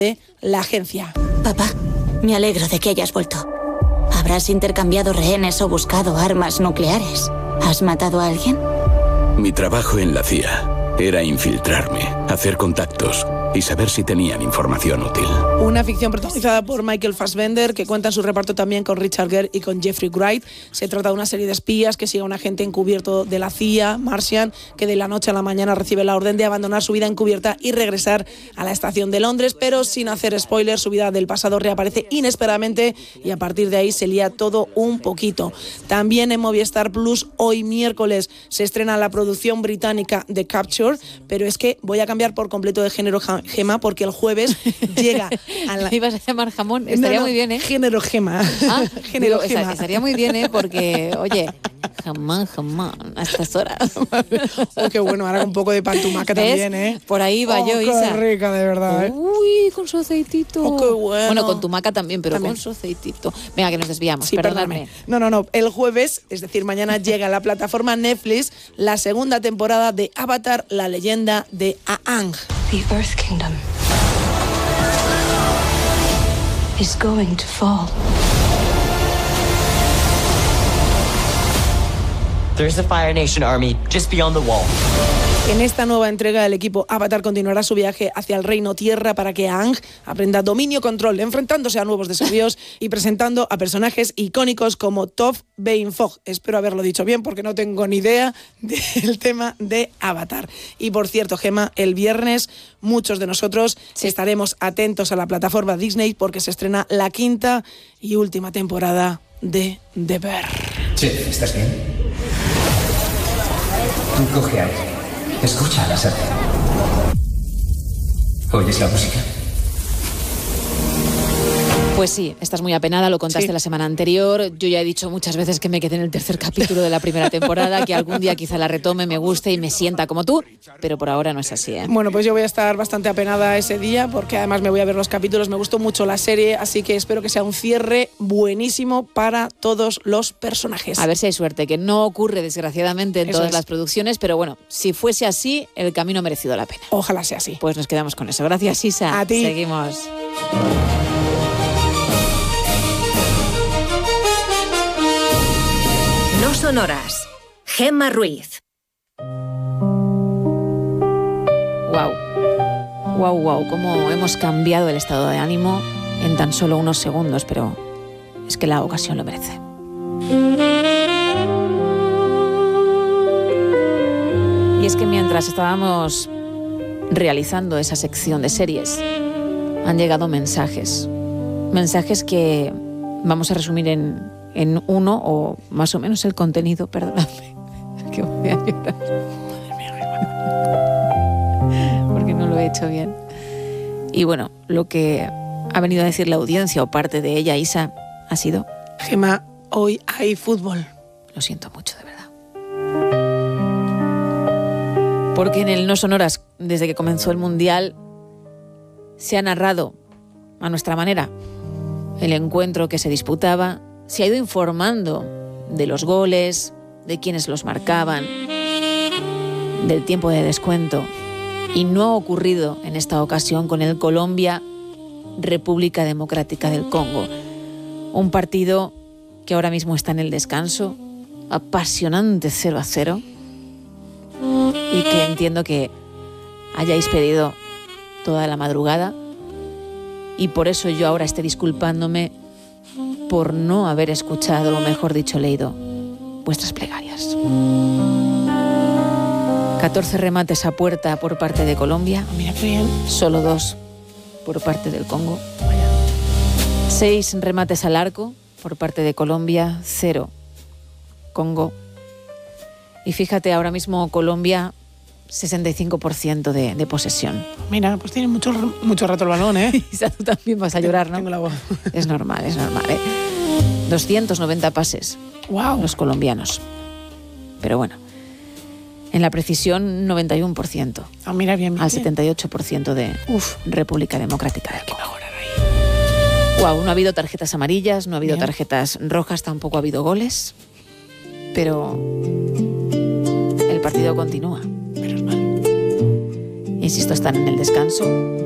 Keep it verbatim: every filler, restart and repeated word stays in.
de la agencia. Papá, me alegro de que hayas vuelto. ¿Habrás intercambiado rehenes o buscado armas nucleares? ¿Has matado a alguien? Mi trabajo en la C I A era infiltrarme, hacer contactos y saber si tenían información útil. Una ficción protagonizada por Michael Fassbender, que cuenta en su reparto también con Richard Gere y con Jeffrey Wright. Se trata de una serie de espías que sigue a un agente encubierto de la C I A, Martian, que de la noche a la mañana recibe la orden de abandonar su vida encubierta y regresar a la estación de Londres, pero sin hacer spoilers, su vida del pasado reaparece inesperadamente y a partir de ahí se lía todo un poquito. También en Movistar Plus, hoy miércoles, se estrena la producción británica The Capture, pero es que voy a cambiar por completo de género, Gema, porque el jueves llega a la... ¿Ibas a llamar jamón? Estaría no, no, muy bien, ¿eh? Género Gema. Ah, género digo, Gema. Estaría muy bien, ¿eh? Porque, oye, jamón, jamón, a estas horas. Oh, qué bueno, ahora con un poco de pan tumaca también, ¿eh? Por ahí va oh, yo, qué Isa. Qué rica, de verdad, ¿eh? Uy, con su aceitito. Oh, qué bueno. Bueno, con tumaca también, pero también. con su aceitito. Venga, que nos desviamos, sí, perdóname. No, no, no. El jueves, es decir, mañana llega a la plataforma Netflix la segunda temporada de Avatar, la leyenda de Aang. The Earth Kingdom is going to fall. There's a Fire Nation army just beyond the wall. En esta nueva entrega, el equipo Avatar continuará su viaje hacia el Reino Tierra para que Aang aprenda dominio y control, enfrentándose a nuevos desafíos y presentando a personajes icónicos como Toph Beighoff. Espero haberlo dicho bien porque no tengo ni idea del tema de Avatar. Y por cierto, Gema, el viernes muchos de nosotros sí. estaremos atentos a la plataforma Disney porque se estrena la quinta y última temporada de The Bear. Sí, ¿estás bien? Coge aire. Escucha la sartén. ¿Oyes la música? Pues sí, estás muy apenada, lo contaste sí. la semana anterior. Yo ya he dicho muchas veces que me quedé en el tercer capítulo de la primera temporada, que algún día quizá la retome, me guste y me sienta como tú, pero por ahora no es así, ¿eh? Bueno, pues yo voy a estar bastante apenada ese día, porque además me voy a ver los capítulos, me gustó mucho la serie, así que espero que sea un cierre buenísimo para todos los personajes. A ver si hay suerte, que no ocurre desgraciadamente en eso todas es. las producciones, pero bueno, si fuese así, el camino ha merecido la pena. Ojalá sea así. Pues nos quedamos con eso. Gracias, Isa. A ti. Seguimos. No sonoras. Gemma Ruiz. Wow. Wow, wow, cómo hemos cambiado el estado de ánimo en tan solo unos segundos, pero es que la ocasión lo merece. Y es que mientras estábamos realizando esa sección de series, han llegado mensajes. Mensajes que vamos a resumir en, en uno, o más o menos el contenido, perdóname, que voy a llorar. Madre mía, porque no lo he hecho bien. Y bueno, lo que ha venido a decir la audiencia, o parte de ella, Isa, ha sido... Gemma, hoy hay fútbol. Lo siento mucho, de verdad. Porque en el No Sonoras, desde que comenzó el Mundial, se ha narrado a nuestra manera el encuentro que se disputaba, se ha ido informando de los goles, de quienes los marcaban, del tiempo de descuento, y no ha ocurrido en esta ocasión con el Colombia República Democrática del Congo, un partido que ahora mismo está en el descanso, apasionante cero a cero, y que entiendo que hayáis pedido toda la madrugada, y por eso yo ahora estoy disculpándome por no haber escuchado, o mejor dicho, leído vuestras plegarias. catorce remates a puerta por parte de Colombia, Mira qué bien. Solo dos por parte del Congo. Seis remates al arco por parte de Colombia, cero Congo. Y fíjate, ahora mismo Colombia, sesenta y cinco por ciento de, de posesión. Mira, pues tiene mucho, mucho rato el balón, ¿eh? Isa, tú también vas a llorar, ¿no? Tengo la voz. Es normal, es normal, ¿eh? doscientos noventa pases. Wow. Los colombianos. Pero bueno, en la precisión, noventa y uno por ciento. Ah, mira, bien, bien. Al setenta y ocho por ciento de Uf. República Democrática del Congo. Mejorar ahí. Wow, no ha habido tarjetas amarillas, no ha habido Bien. tarjetas rojas, tampoco ha habido goles. Pero el partido continúa. Menos mal. Insisto, están en el descanso.